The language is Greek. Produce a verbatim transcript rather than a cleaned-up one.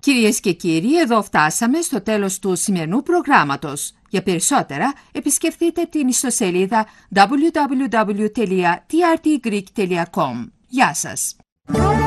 Κυρίες και κύριοι, εδώ φτάσαμε στο τέλος του σημερινού προγράμματος. Για περισσότερα, επισκεφτείτε την ιστοσελίδα double-u double-u double-u τελεία τι αρ τι greek τελεία com. Γεια σας!